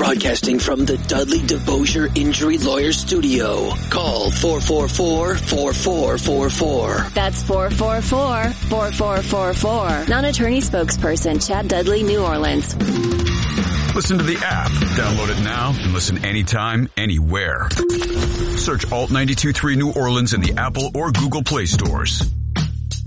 Broadcasting from the Dudley DeBosier Injury Lawyer Studio. Call 444-4444. That's 444-4444. Non-attorney spokesperson, Chad Dudley, New Orleans. Listen to the app. Download it now and listen anytime, anywhere. Search Alt 92.3 New Orleans in the Apple or Google Play stores.